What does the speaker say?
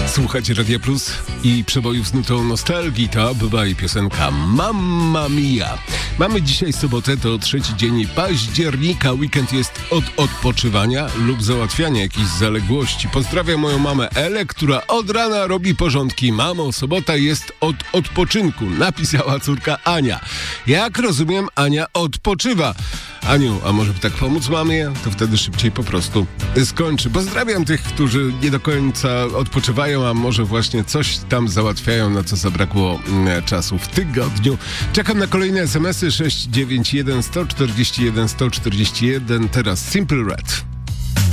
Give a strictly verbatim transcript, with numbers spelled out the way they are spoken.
Słuchajcie Radia Plus i przebojów z nutą nostalgii. To była i piosenka Mamma Mia. Mamy dzisiaj sobotę, to trzeci dzień października. Weekend jest od odpoczywania lub załatwiania jakichś zaległości. Pozdrawiam moją mamę Elę, która od rana robi porządki. Mamo, sobota jest od odpoczynku, napisała córka Ania. Jak rozumiem, Ania odpoczywa. Aniu, a może by tak pomóc mamie? To wtedy szybciej po prostu skończy. Pozdrawiam tych, którzy nie do końca odpoczywają, a może właśnie coś tam załatwiają, na co zabrakło mm, czasu w tygodniu. Czekam na kolejne es em esy sześć dziewięć jeden, sto czterdzieści jeden, sto czterdzieści jeden. Teraz Simple Red.